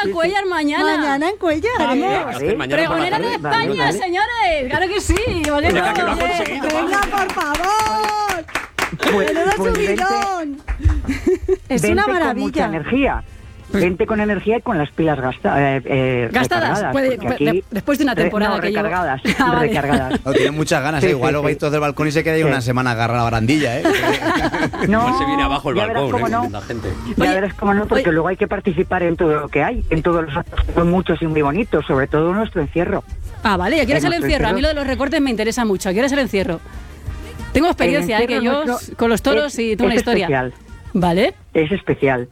Cuéllar mañana. Mañana en Cuéllar. Vamos. Pregonera de España, señores. Claro que sí. Venga, que lo has conseguido. Venga, por favor. Menudo subidón. Es una Con mucha maravilla. energía. Vente con energía y con las pilas Gastadas. Después de una temporada que llevo. recargadas. Vale. Recargadas. No, tiene muchas ganas, Sí, igual sí, lo sí. vais todos del balcón y se queda ahí una semana agarrada a la barandilla, ¿eh? Igual se viene abajo el ya verás balcón, cómo no. la gente. Ya verás cómo no, porque oye. luego hay que participar en todo lo que hay, en todos los actos, que son muchos y muy bonitos, sobre todo nuestro encierro. Ah, vale, ¿a qué hora es el nuestro encierro? A mí lo encierro. de los recortes me interesa mucho. ¿A qué hora es el encierro? Tengo experiencia, El que encierro yo nuestro con los toros y tengo una historia. Especial. ¿Vale? Es especial.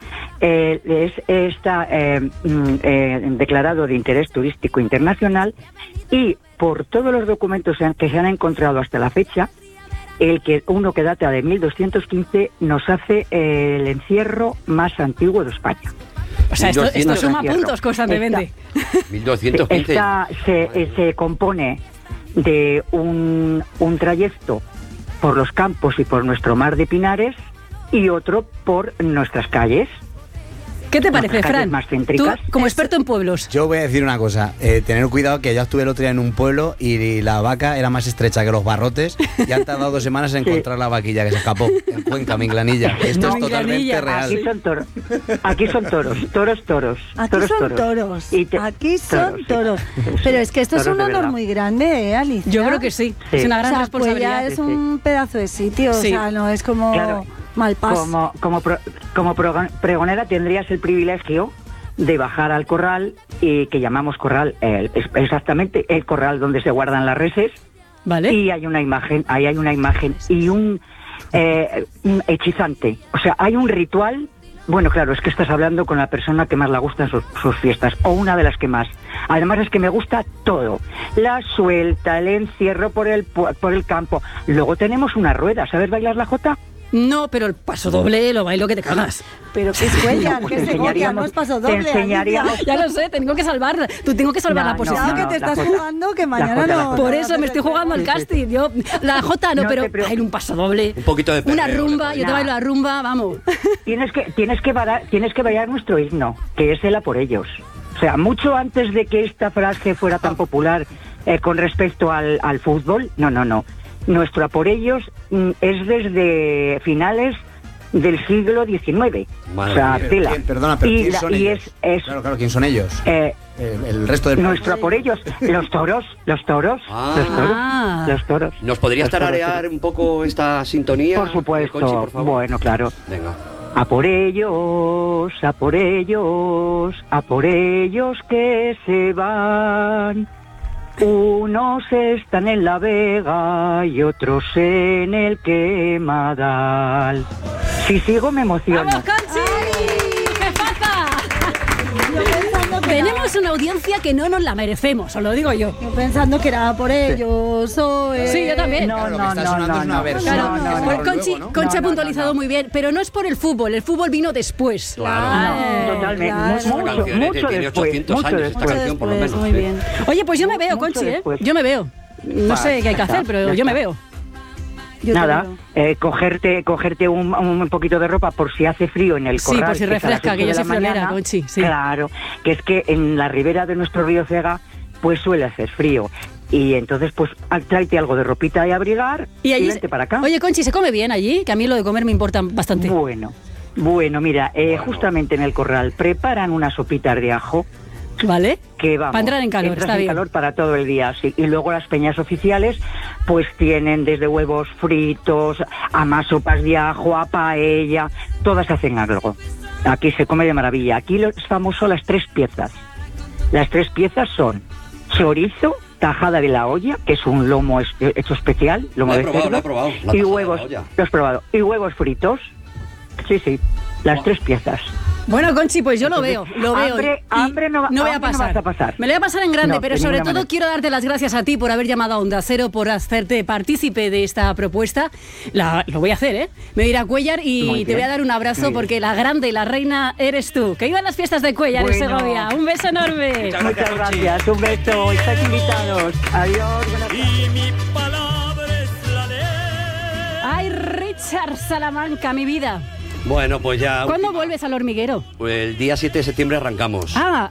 Está declarado de interés turístico internacional y por todos los documentos que se han encontrado hasta la fecha, uno que data de 1215 nos hace el encierro más antiguo de España. O sea, esto 1200 suma encierro. puntos constantemente. 1215. Se compone de un trayecto por los campos y por nuestro mar de pinares y otro por nuestras calles. ¿Qué te parece, Nuestras calles Fran? más Tú, céntricas. como experto en pueblos. Yo voy a decir una cosa, tener cuidado que yo estuve el otro día en un pueblo y la vaca era más estrecha que los barrotes y han tardado 2 semanas en encontrar la vaquilla que se escapó en Cuenca, Minglanilla. Esto es totalmente Minglanilla. real. Aquí son toros. Aquí son toros. Aquí son toros. Y Aquí son sí. toros. Sí. Pero es que esto es Toros un de honor verdad. muy grande, Alicia. Yo creo que sí. Sí. Es una gran O sea, responsabilidad. Cuéllar es Sí, sí. un pedazo de sitio, Sí. o sea, no es como Claro. Malpás. Como pregonera tendrías el privilegio de bajar al corral, que llamamos corral, exactamente el corral donde se guardan las reses, ¿Vale? y hay una imagen y un hechizante. O sea, hay un ritual. Bueno, claro, es que estás hablando con la persona que más le gustan sus fiestas, o una de las que más. Además es que me gusta todo. La suelta, el encierro por el campo. Luego tenemos una rueda. ¿Sabes bailar la jota? No, pero el paso doble lo bailo que te cagas. Pero que es Cuéllar, pues que es Segovia, no es paso doble. te enseñaríamos. Alicia. Ya lo sé, tengo que salvar. Tú tengo que salvar No, la posición. Cuidado que te la estás jota. jugando que mañana jota, la no. jota. Por eso me estoy jugando al Sí, sí, sí. casting. Yo, la Jota no, No pero te preocupes. hay un paso doble. Un poquito de Una perreo, rumba, le yo te Nah. bailo la rumba, vamos. Tienes que bailar nuestro himno, que es el A por ellos. O sea, mucho antes de que esta frase fuera tan popular con respecto al fútbol, no. Nuestro A por ellos es desde finales del siglo XIX. Madre O sea, mía. tela. Perdona, pero ¿quién son y ellos? es Claro, ¿quién son ellos? El resto del nuestro A por ellos, los toros. Ah. Los toros. ¿Nos podrías Los toros. tararear un poco esta sintonía? Por supuesto. Conchi, por favor. Bueno, claro. Venga. A por ellos, a por ellos, a por ellos que se van. Unos están en La Vega y otros en el Quemadal. Si sigo me emociono. ¡Vamos, Conchi! ¡Jefaza! Yo pensando que Tenemos una audiencia que no nos la merecemos, os lo digo yo. Yo pensando que era por ellos o Sí, yo también. No, Claro, lo que está sonando es una versión. Claro, no, pues no, Conchi, luego, ¿no? Conchi ha No, puntualizado muy bien, pero no es por el fútbol Totalmente. Mucho Tiene después. 800 Mucho años esta después. canción, por lo menos. Muy sí. bien. Oye, pues yo me veo, Mucho Conchi, ¿eh? después. Yo me veo. No sé qué hay que hacer, pero yo me veo. Yo Nada, también. cogerte un poquito de ropa por si hace frío en el Sí, corral. por si que es a las refresca, 8 que yo de soy la friolera, mañana. Conchi, sí. Claro, que es que en la ribera de nuestro río Cega pues suele hacer frío. Y entonces pues tráete algo de ropita y abrigar y allí vente para acá. Oye, Conchi, ¿se come bien allí? Que a mí lo de comer me importa bastante. Bueno, mira, justamente en el corral preparan unas sopitas de ajo ¿Vale? que vamos, Para entrar en calor, entras está en bien. calor para todo el día, sí. Y luego las peñas oficiales pues tienen desde huevos fritos a más sopas de ajo, a paella, todas hacen algo. Aquí se come de maravilla. Aquí es famoso las 3 piezas. Las 3 piezas son chorizo, tajada de la olla, que es un lomo hecho especial, lomo Lo he de probado, cerdo, lo he probado, la y tajada de huevos, la olla. lo has probado, y huevos fritos. Sí, las 3 piezas. Bueno, Conchi, pues yo lo veo. Hambre no voy a hambre no pasar. vas a pasar. Me lo voy a pasar en grande, No, pero de sobre ninguna todo manera. quiero darte las gracias a ti por haber llamado a Onda Cero, por hacerte partícipe de esta propuesta. Lo voy a hacer, ¿eh? Me voy a ir a Cuéllar y Muy te bien, voy a dar un abrazo muy bien. porque la grande, la reina eres tú. Que iban las fiestas de Cuéllar en Bueno. Segovia. Un beso enorme. Muchas gracias, un beso, estáis invitados. Adiós, buenas tardes. Ay, Richard Salamanca, mi vida. Bueno, pues ya. ¿Cuándo vuelves al hormiguero? El día 7 de septiembre arrancamos. Ah,